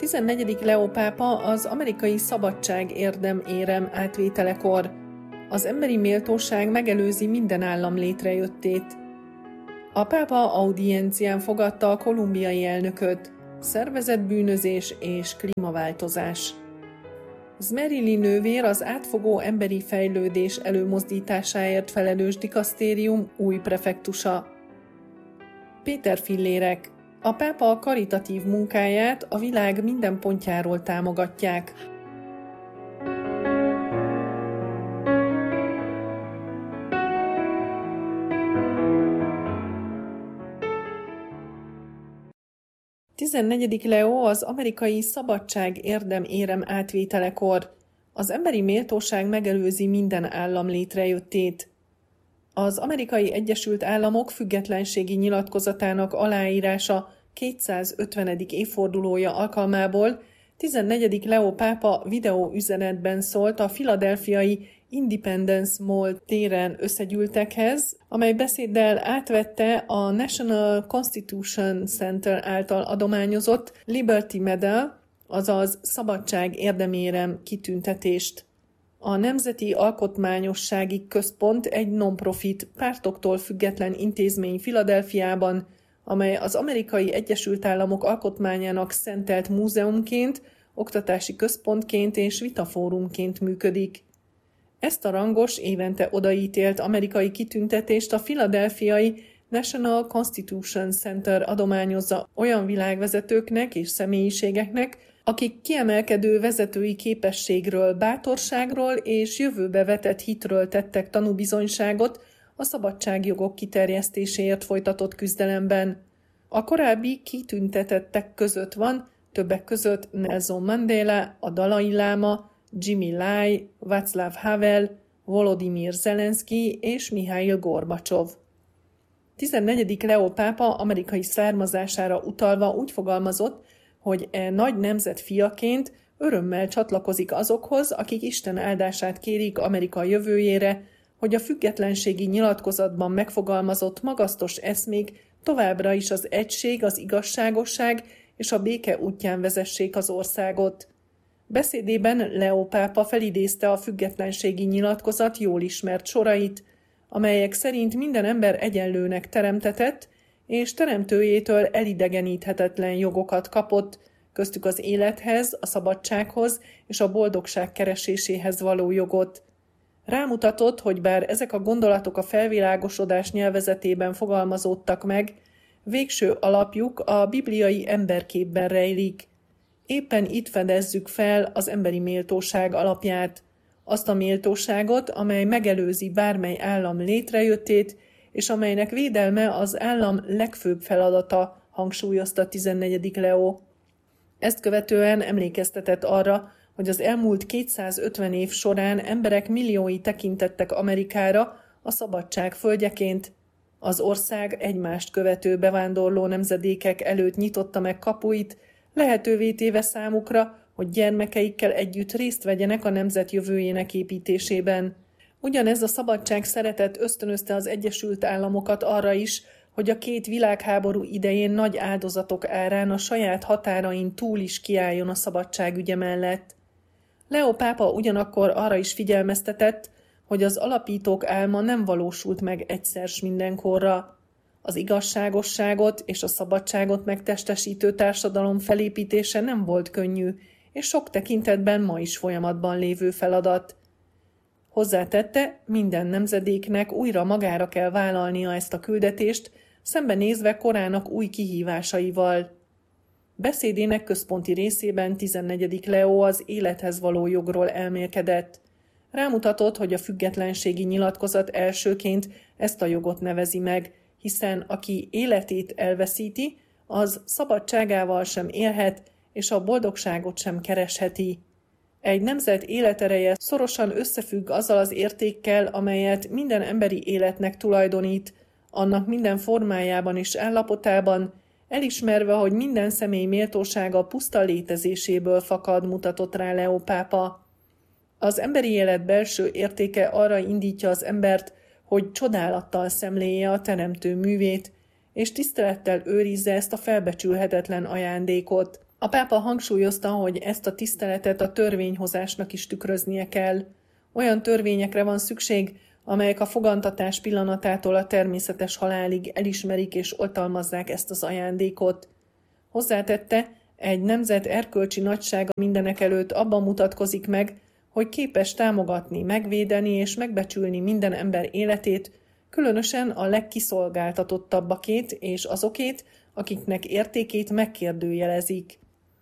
14. Leó pápa az amerikai szabadság érdem-érem átvételekor. Az emberi méltóság megelőzi minden állam létrejöttét. A pápa audiencián fogadta a kolumbiai elnököt. Szervezetbűnözés és klímaváltozás. Zmerili nővér az átfogó emberi fejlődés előmozdításáért felelős dikasztérium új prefektusa. Péter Fillérek. A pápa a karitatív munkáját a világ minden pontjáról támogatják. XIV. Leó az amerikai szabadság érdem-érem átvételekor. Az emberi méltóság megelőzi minden állam létrejöttét. Az Amerikai Egyesült Államok függetlenségi nyilatkozatának aláírása 250. évfordulója alkalmából 14. Leó pápa videóüzenetben szólt a philadelphiai Independence Mall téren összegyűltekhez, amely beszéddel átvette a National Constitution Center által adományozott Liberty Medal, azaz Szabadság érdemérem kitüntetést. A Nemzeti Alkotmányossági Központ egy non-profit, pártoktól független intézmény Philadelphiában, amely az Amerikai Egyesült Államok alkotmányának szentelt múzeumként, oktatási központként és vitafórumként működik. Ezt a rangos, évente odaítélt amerikai kitüntetést a philadelphiai National Constitution Center adományozza olyan világvezetőknek és személyiségeknek, akik kiemelkedő vezetői képességről, bátorságról és jövőbe vetett hitről tettek tanúbizonyságot a szabadságjogok kiterjesztéséért folytatott küzdelemben. A korábbi kitüntetettek között van többek között Nelson Mandela, a Dalai Láma, Jimmy Lai, Václav Havel, Volodymyr Zelenszky és Mihail Gorbacsov. 14. Leó pápa amerikai származására utalva úgy fogalmazott, hogy nagy nemzet fiaként örömmel csatlakozik azokhoz, akik Isten áldását kérik Amerika jövőjére, hogy a függetlenségi nyilatkozatban megfogalmazott magasztos eszmék továbbra is az egység, az igazságosság és a béke útján vezessék az országot. Beszédében Leó pápa felidézte a függetlenségi nyilatkozat jól ismert sorait, amelyek szerint minden ember egyenlőnek teremtetett, és teremtőjétől elidegeníthetetlen jogokat kapott, köztük az élethez, a szabadsághoz és a boldogság kereséséhez való jogot. Rámutatott, hogy bár ezek a gondolatok a felvilágosodás nyelvezetében fogalmazódtak meg, végső alapjuk a bibliai emberképben rejlik. Éppen itt fedezzük fel az emberi méltóság alapját, azt a méltóságot, amely megelőzi bármely állam létrejöttét, és amelynek védelme az állam legfőbb feladata, hangsúlyozta 14. Leó. Ezt követően emlékeztetett arra, hogy az elmúlt 250 év során emberek milliói tekintettek Amerikára a szabadság földjeként. Az ország egymást követő bevándorló nemzedékek előtt nyitotta meg kapuit, lehetővé téve számukra, hogy gyermekeikkel együtt részt vegyenek a nemzet jövőjének építésében. Ugyanez a szabadság szeretet ösztönözte az Egyesült Államokat arra is, hogy a két világháború idején nagy áldozatok árán a saját határain túl is kiálljon a szabadság ügye mellett. Leó pápa ugyanakkor arra is figyelmeztetett, hogy az alapítók álma nem valósult meg egyszer s mindenkorra. Az igazságosságot és a szabadságot megtestesítő társadalom felépítése nem volt könnyű, és sok tekintetben ma is folyamatban lévő feladat. Hozzátette, minden nemzedéknek újra magára kell vállalnia ezt a küldetést, szembenézve korának új kihívásaival. Beszédének központi részében 14. Leó az élethez való jogról elmélkedett. Rámutatott, hogy a függetlenségi nyilatkozat elsőként ezt a jogot nevezi meg, hiszen aki életét elveszíti, az szabadságával sem élhet, és a boldogságot sem keresheti. Egy nemzet életereje szorosan összefügg azzal az értékkel, amelyet minden emberi életnek tulajdonít, annak minden formájában és állapotában, elismerve, hogy minden személy méltósága puszta létezéséből fakad, mutatott rá Leó pápa. Az emberi élet belső értéke arra indítja az embert, hogy csodálattal szemléje a teremtő művét, és tisztelettel őrizze ezt a felbecsülhetetlen ajándékot. A pápa hangsúlyozta, hogy ezt a tiszteletet a törvényhozásnak is tükröznie kell. Olyan törvényekre van szükség, amelyek a fogantatás pillanatától a természetes halálig elismerik és oltalmazzák ezt az ajándékot. Hozzátette, egy nemzet erkölcsi nagysága mindenekelőtt abban mutatkozik meg, hogy képes támogatni, megvédeni és megbecsülni minden ember életét, különösen a legkiszolgáltatottabbakét és azokét, akiknek értékét megkérdőjelezik.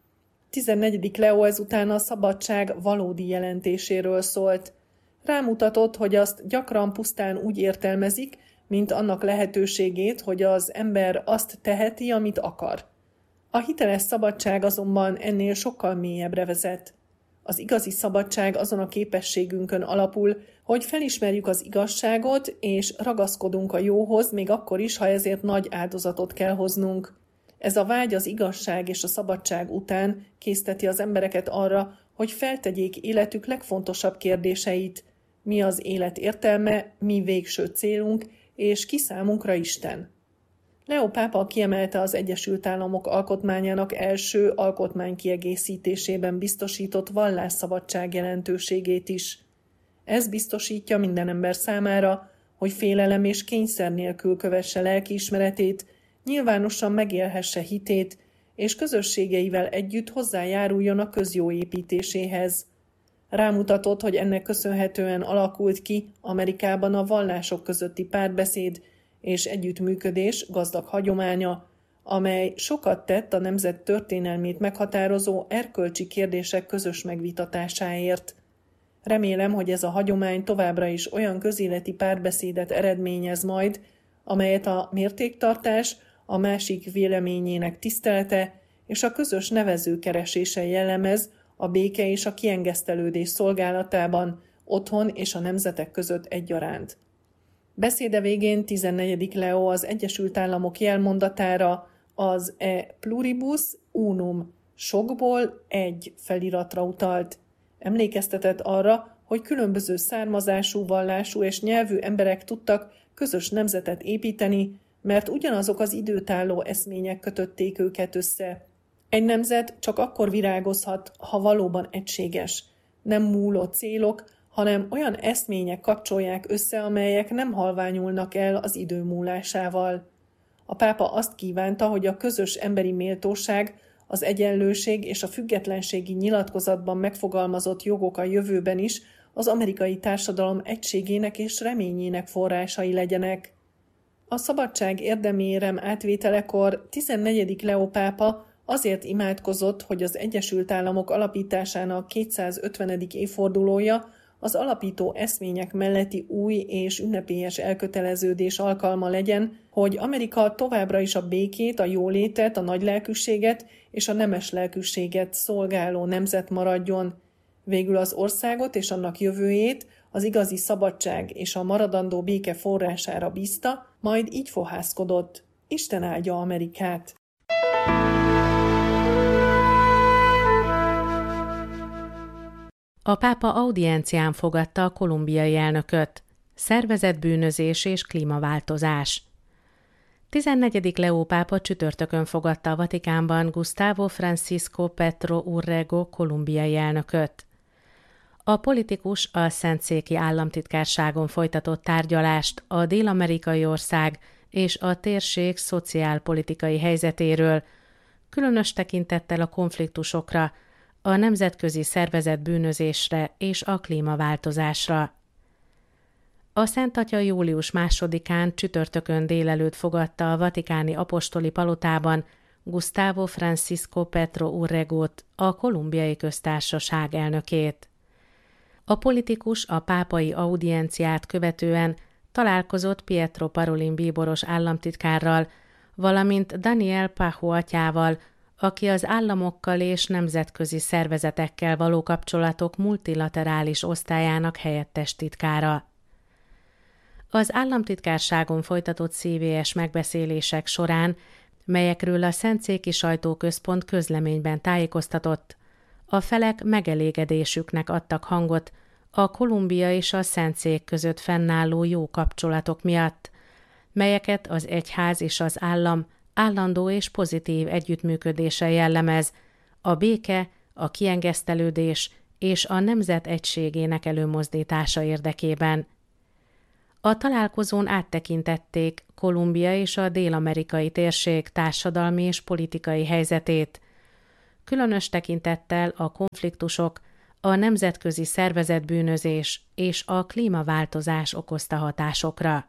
14. Leó ezután a szabadság valódi jelentéséről szólt. Rámutatott, hogy azt gyakran pusztán úgy értelmezik, mint annak lehetőségét, hogy az ember azt teheti, amit akar. A hiteles szabadság azonban ennél sokkal mélyebbre vezet. Az igazi szabadság azon a képességünkön alapul, hogy felismerjük az igazságot, és ragaszkodunk a jóhoz, még akkor is, ha ezért nagy áldozatot kell hoznunk. Ez a vágy az igazság és a szabadság után készteti az embereket arra, hogy feltegyék életük legfontosabb kérdéseit. Mi az élet értelme, mi végső célunk, és ki számunkra Isten. Leó pápa kiemelte az Egyesült Államok alkotmányának első alkotmánykiegészítésében biztosított vallásszabadság jelentőségét is. Ez biztosítja minden ember számára, hogy félelem és kényszer nélkül kövesse lelkiismeretét, nyilvánosan megélhesse hitét, és közösségeivel együtt hozzájáruljon a közjó építéséhez. Rámutatott, hogy ennek köszönhetően alakult ki Amerikában a vallások közötti párbeszéd és együttműködés gazdag hagyománya, amely sokat tett a nemzet történelmét meghatározó erkölcsi kérdések közös megvitatásáért. Remélem, hogy ez a hagyomány továbbra is olyan közéleti párbeszédet eredményez majd, amelyet a mértéktartás, a másik véleményének tisztelete és a közös nevező keresése jellemez a béke és a kiengesztelődés szolgálatában, otthon és a nemzetek között egyaránt. Beszéde végén 14. Leó az Egyesült Államok jelmondatára, az E pluribus unum, sokból egy feliratra utalt. Emlékeztetett arra, hogy különböző származású, vallású és nyelvű emberek tudtak közös nemzetet építeni, mert ugyanazok az időtálló eszmények kötötték őket össze. Egy nemzet csak akkor virágozhat, ha valóban egységes. Nem múló célok, hanem olyan eszmények kapcsolják össze, amelyek nem halványulnak el az idő múlásával. A pápa azt kívánta, hogy a közös emberi méltóság, az egyenlőség és a függetlenségi nyilatkozatban megfogalmazott jogok a jövőben is az amerikai társadalom egységének és reményének forrásai legyenek. A szabadság érdemi érem átvételekor 14. Leó pápa azért imádkozott, hogy az Egyesült Államok alapításának 250. évfordulója az alapító eszmények melletti új és ünnepélyes elköteleződés alkalma legyen, hogy Amerika továbbra is a békét, a jólétet, a nagylelkűséget és a nemes lelkűséget szolgáló nemzet maradjon. Végül az országot és annak jövőjét az igazi szabadság és a maradandó béke forrására bízta, majd így fohászkodott. Isten áldja Amerikát! A pápa audiencián fogadta a kolumbiai elnököt. Szervezetbűnözés és klímaváltozás. 14. Leó pápa csütörtökön fogadta a Vatikánban Gustavo Francisco Petro Urrego kolumbiai elnököt. A politikus a Szentszéki Államtitkárságon folytatott tárgyalást a dél-amerikai ország és a térség szociálpolitikai helyzetéről, különös tekintettel a konfliktusokra, a nemzetközi szervezett bűnözésre és a klímaváltozásra. A Szent Atya július 2-án csütörtökön délelőtt fogadta a vatikáni apostoli palotában Gustavo Francisco Petro Urregót, a kolumbiai köztársaság elnökét. A politikus a pápai audienciát követően találkozott Pietro Parolin bíboros államtitkárral, valamint Daniel Pajo atyával, aki az államokkal és nemzetközi szervezetekkel való kapcsolatok multilaterális osztályának helyettes titkára. Az államtitkárságon folytatott szívélyes megbeszélések során, melyekről a Szentszéki Sajtóközpont közleményben tájékoztatott, a felek megelégedésüknek adtak hangot a Kolumbia és a Szentszék között fennálló jó kapcsolatok miatt, melyeket az egyház és az állam állandó és pozitív együttműködése jellemez a béke, a kiengesztelődés és a nemzet egységének előmozdítása érdekében. A találkozón áttekintették Kolumbia és a dél-amerikai térség társadalmi és politikai helyzetét, különös tekintettel a konfliktusok, a nemzetközi szervezetbűnözés és a klímaváltozás okozta hatásokra.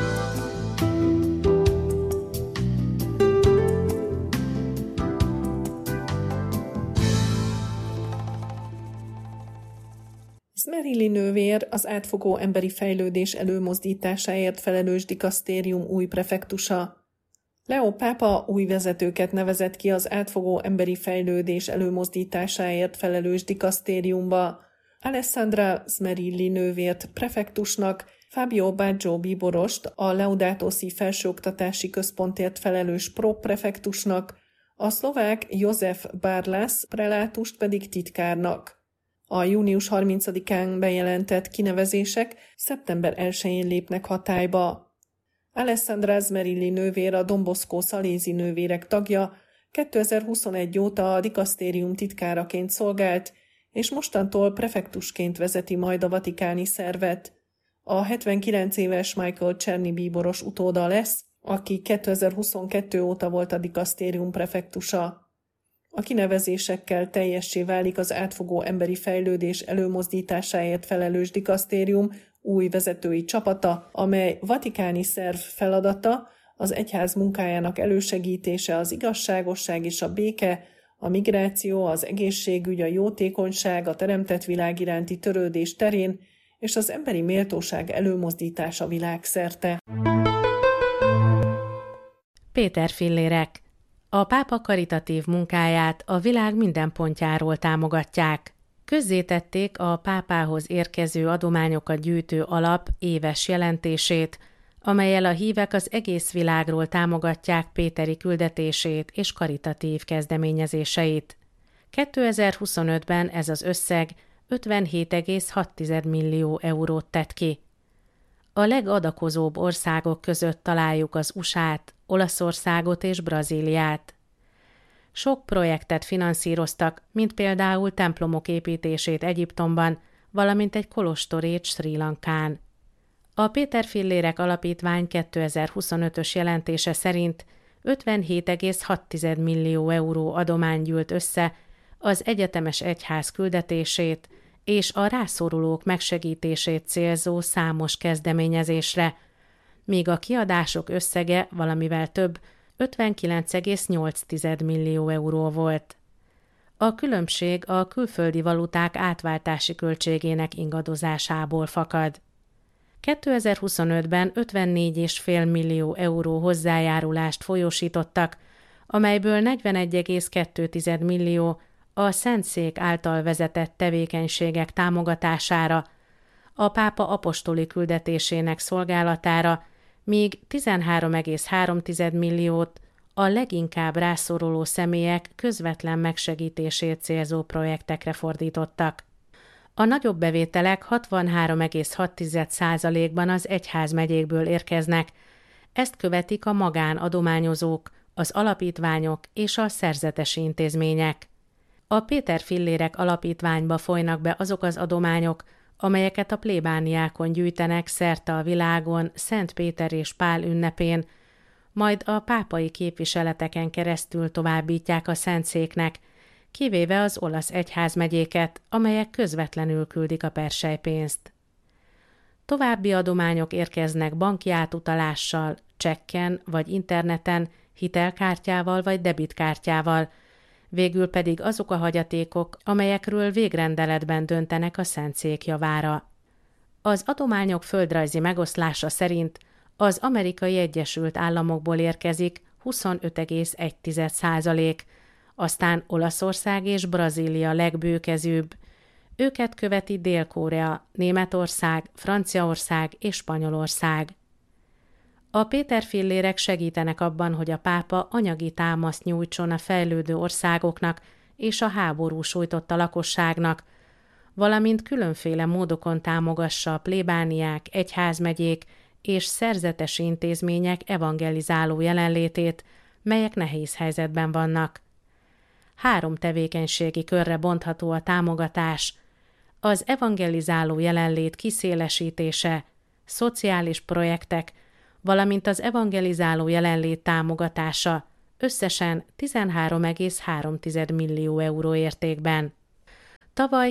Smerilli nővér az átfogó emberi fejlődés előmozdításáért felelős dikasztérium új prefektusa. Leó pápa új vezetőket nevezett ki az átfogó emberi fejlődés előmozdításáért felelős dikasztériumba. Alessandra Smerilli nővért prefektusnak, Fabio Baggio bíborost a Laudato Si felsőoktatási központért felelős proprefektusnak, a szlovák József Barlas prelátust pedig titkárnak. A június 30-án bejelentett kinevezések szeptember 1-én lépnek hatályba. Alessandra Smerilli nővér a Don Bosco Szalézi nővérek tagja, 2021 óta a dikasztérium titkáraként szolgált, és mostantól prefektusként vezeti majd a vatikáni szervet. A 79 éves Michael Czerny bíboros utóda lesz, aki 2022 óta volt a dikasztérium prefektusa. A kinevezésekkel teljessé válik az átfogó emberi fejlődés előmozdításáért felelős dikasztérium új vezetői csapata, amely vatikáni szerv feladata az egyház munkájának elősegítése, az igazságosság és a béke, a migráció, az egészségügy, a jótékonyság, a teremtett világ iránti törődés terén és az emberi méltóság előmozdítása világszerte. Péter Fillérek. A pápa karitatív munkáját a világ minden pontjáról támogatják. Közzétették a pápához érkező adományokat gyűjtő alap éves jelentését, amellyel a hívek az egész világról támogatják Péteri küldetését és karitatív kezdeményezéseit. 2025-ben ez az összeg 57,6 millió eurót tett ki. A legadakozóbb országok között találjuk az USA-t, Olaszországot és Brazíliát. Sok projektet finanszíroztak, mint például templomok építését Egyiptomban, valamint egy kolostorét Srí Lankán. A Péter Fillérek Alapítvány 2025-ös jelentése szerint 57,6 millió euró adomány gyűlt össze az egyetemes egyház küldetését és a rászorulók megsegítését célzó számos kezdeményezésre, míg a kiadások összege valamivel több, 59,8 millió euró volt. A különbség a külföldi valuták átváltási költségének ingadozásából fakad. 2025-ben 54,5 millió euró hozzájárulást folyósítottak, amelyből 41,2 millió a Szentszék által vezetett tevékenységek támogatására, a pápa apostoli küldetésének szolgálatára, míg 13,3 milliót a leginkább rászoruló személyek közvetlen megsegítését célzó projektekre fordítottak. A nagyobb bevételek 63,6%-ban az egyházmegyékből érkeznek, ezt követik a magánadományozók, az alapítványok és a szerzetesi intézmények. A Péter Fillérek Alapítványba folynak be azok az adományok, amelyeket a plébániákon gyűjtenek szerte a világon Szent Péter és Pál ünnepén, majd a pápai képviseleteken keresztül továbbítják a Szentszéknek, kivéve az olasz egyházmegyéket, amelyek közvetlenül küldik a perselypénzt. További adományok érkeznek banki átutalással, csekken vagy interneten, hitelkártyával vagy debitkártyával, végül pedig azok a hagyatékok, amelyekről végrendeletben döntenek a Szentszék javára. Az adományok földrajzi megoszlása szerint az Amerikai Egyesült Államokból érkezik 25,1%, aztán Olaszország és Brazília legbőkezőbb, őket követi Dél-Korea, Németország, Franciaország és Spanyolország. A Péter Fillérek segítenek abban, hogy a pápa anyagi támaszt nyújtson a fejlődő országoknak és a háború sújtotta lakosságnak, valamint különféle módokon támogassa a plébániák, egyházmegyék és szerzetesi intézmények evangelizáló jelenlétét, melyek nehéz helyzetben vannak. 3 tevékenységi körre bontható a támogatás: az evangelizáló jelenlét kiszélesítése, szociális projektek, valamint az evangelizáló jelenlét támogatása, összesen 13,3 millió euró értékben. Tavaly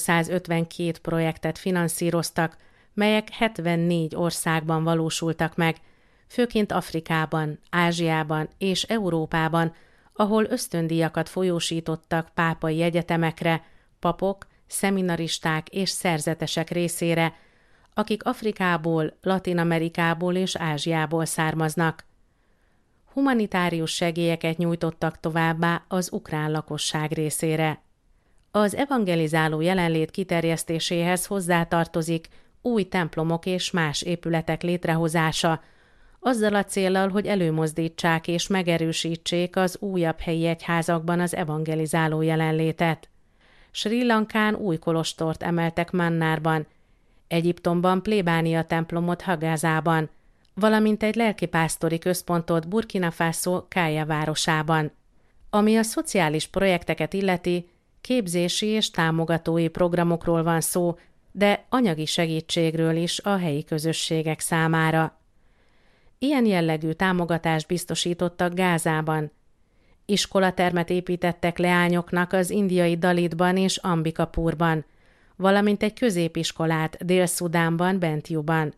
252 projektet finanszíroztak, melyek 74 országban valósultak meg, főként Afrikában, Ázsiában és Európában, ahol ösztöndíjakat folyósítottak pápai egyetemekre, papok, szeminaristák és szerzetesek részére, akik Afrikából, Latin-Amerikából és Ázsiából származnak. Humanitárius segélyeket nyújtottak továbbá az ukrán lakosság részére. Az evangelizáló jelenlét kiterjesztéséhez hozzátartozik új templomok és más épületek létrehozása, azzal a céllal, hogy előmozdítsák és megerősítsék az újabb helyi egyházakban az evangelizáló jelenlétet. Srí Lankán új kolostort emeltek Mannarban, Egyiptomban plébánia templomot Hagazában, valamint egy lelkipásztori központot Burkina Faso Kaya városában. Ami a szociális projekteket illeti, képzési és támogatói programokról van szó, de anyagi segítségről is a helyi közösségek számára. Ilyen jellegű támogatást biztosítottak Gázában. Iskolatermet építettek leányoknak az indiai Dalitban és Ambikapurban, valamint egy középiskolát Dél-Szudánban, Bentjuban.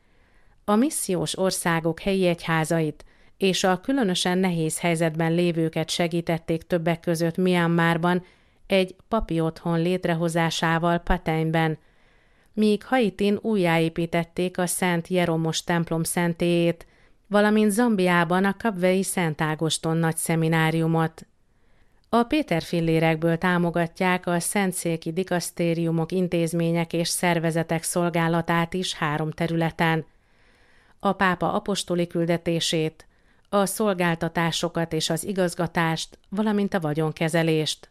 A missziós országok helyi egyházait és a különösen nehéz helyzetben lévőket segítették többek között Myanmarban egy papi otthon létrehozásával Patenyben, míg Haitin újjáépítették a Szent Jeromos templom szentélyét, valamint Zambiában a Kapvei Szent Ágoston nagy szemináriumot. A Péter-fillérekből támogatják a szentszéki dikasztériumok, intézmények és szervezetek szolgálatát is 3 területen: a pápa apostoli küldetését, a szolgáltatásokat és az igazgatást, valamint a vagyonkezelést.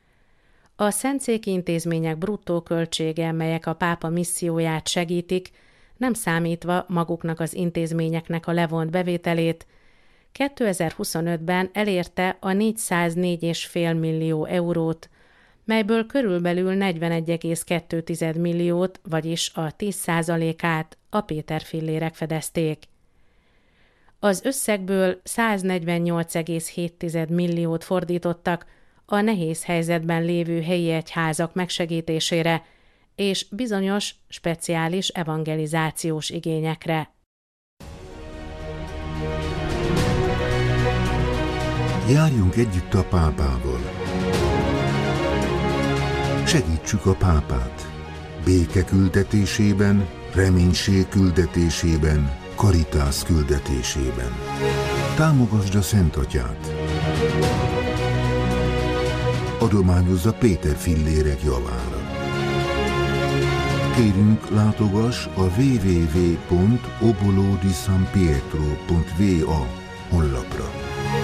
A szentszéki intézmények bruttó költsége, melyek a pápa misszióját segítik, nem számítva maguknak az intézményeknek a levont bevételét, 2025-ben elérte a 404,5 millió eurót, melyből körülbelül 41,2 milliót, vagyis a 10%-át a Péter-fillérek fedezték. Az összegből 148,7 milliót fordítottak a nehéz helyzetben lévő helyi egyházak megsegítésére és bizonyos speciális evangelizációs igényekre. Járjunk együtt a pápával. Segítsük a pápát béke küldetésében, reménység küldetésében, karitász küldetésében. Támogasd a Szent Atyát. Adományozza Péter-fillérek javára. Kérünk, látogass a www.obolodisanpietro.va honlapra.